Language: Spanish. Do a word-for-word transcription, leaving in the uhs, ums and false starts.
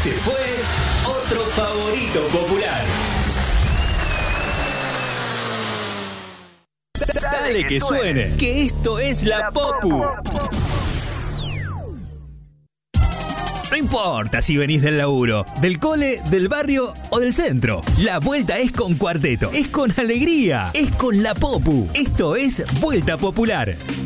Este fue otro favorito popular. Dale que suene, que esto es la Popu. No importa si venís del laburo, del cole, del barrio o del centro. La vuelta es con cuarteto, es con alegría, es con la Popu. Esto es Vuelta Popular.